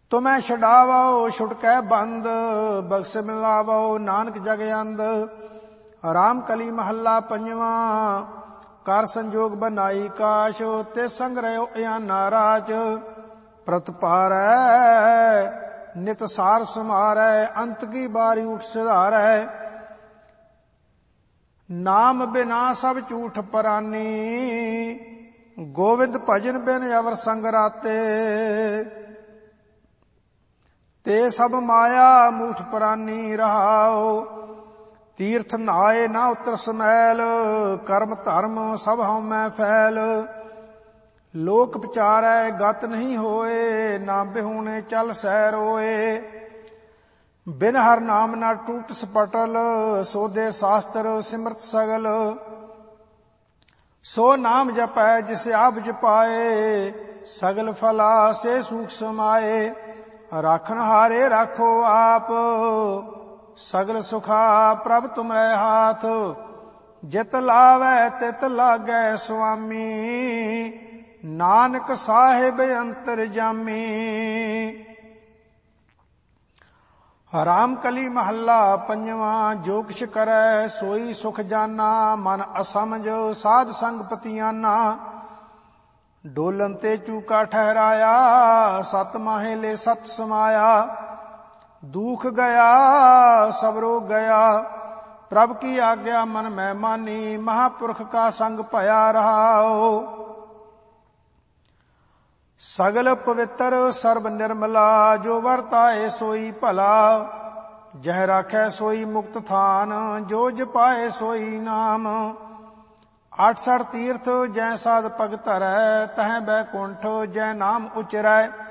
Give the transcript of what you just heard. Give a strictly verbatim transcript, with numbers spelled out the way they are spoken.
ਤੁਮੈ ਛਡਾਵੋ ਛੁਟਕੈ ਬੰਦ, ਬਖਸ਼ ਮਿਲਾਵੋ ਨਾਨਕ ਜਗ ਅੰਧ। ਰਾਮ ਕਲੀ ਮਹੱਲਾ ਪੰਜਵਾਂ। ਕਰ ਸੰਜੋਗ ਬਨਾਈ ਕਾਸ਼, ਤੇ ਸੰਗ ਰਹਿਓ ਇਆਨਾ ਰਾਜ। ਪ੍ਰਤਪਾਰੈ ਨਿਤ ਸਾਰ ਸਮਾਰੈ, ਅੰਤ ਕੀ ਬਾਰੀ ਉਠ ਸਿਧਾਰੈ। ਨਾਮ ਬਿਨਾ ਸਭ ਝੂਠ ਪਰਾਨੀ, ਗੋਵਿੰਦ ਭਜਨ ਬਿਨ ਅਵਰ ਸੰਗ ਰਾਤੇ। ਤੇ ਸਭ ਮਾਇਆ ਮੂਠ ਪਰਾਨੀ ਰਹਾਓ, ਤੀਰਥ ਨਹਾਏ ਨਾ ਉਤਰ ਸਮੈਲ। ਕਰਮ ਧਰਮ ਸਭ ਹਉਮੈ ਫੈਲ, ਲੋਕ ਵਿਚਾਰੈ ਗਤ ਨਹੀਂ ਹੋਏ। ਨਾ ਬਿਹੂਣੇ ਚਲ ਸਹਿ ਰੋਏ, ਬਿਨ ਹਰ ਨਾਮ ਨਾ ਟੂਟ ਸਪਟਲ। ਸੋਧੇ ਸ਼ਾਸਤਰ ਸਿਮਰਤ ਸਗਲ, ਸੋ ਨਾਮ ਜਪੈ ਜਿਸ ਆਪ ਜਪਾਏ। ਸਗਲ ਫਲਾ ਸੇ ਸੂਖ ਸਮਾਏ, ਰਾਖਣ ਹਾਰੇ ਰਾਖੋ ਆਪ। ਸਗਲ ਸੁਖਾ ਪ੍ਰਭ ਤੁਮਰੇ ਹਾਥ, ਜਿਤ ਲਾਵੈ ਤਿਤ ਲਾਗੈ ਸੁਆਮੀ। ਨਾਨਕ ਸਾਹਿਬ ਅੰਤਰਜਾਮੀ। ਰਾਮ ਕਲੀ ਮਹੱਲਾ ਪੰਜਵਾਂ। ਜੋ ਕਿਛ ਕਰੈ ਸੋਈ ਸੁਖ ਜਾਨਾ, ਮਨ ਅਸਮਝ ਸਾਧ ਸੰਗ ਪਤੀਆਨਾ। ਡੋਲਨ ਤੇ ਚੂਕਾ ਠਹਿਰਾਇਆ, ਸਤ ਮਾਹੇ ਲੈ ਸਤ ਸਮਾਇਆ। ਦੁਖ ਗਿਆ ਸਭ ਰੋਗ ਗਿਆ, ਪ੍ਰਭ ਕੀ ਆਗਿਆ ਮਨ ਮੈਂ ਮਾਨੀ। ਮਹਾਪੁਰਖ ਕਾ ਸੰਗ ਭਇਆ ਰਹਾਓ, ਸਗਲ ਪਵਿੱਤਰ ਸਰਬ ਨਿਰਮਲਾ। ਜੋ ਵਰਤਾਏ ਸੋਈ ਭਲਾ, ਜਹ ਰਾਖੈ ਸੋਈ ਮੁਕਤ ਥਾਨ। ਜੋ ਜਪਾਏ ਸੋਈ ਨਾਮ, ਅਠਸਠ ਤੀਰਥ ਜੈ ਸਾਧ ਭਗਤ ਧਰੈ। ਤਹ ਬੈਕੁੰਠ ਜੈ ਨਾਮ ਉਚਰੈ।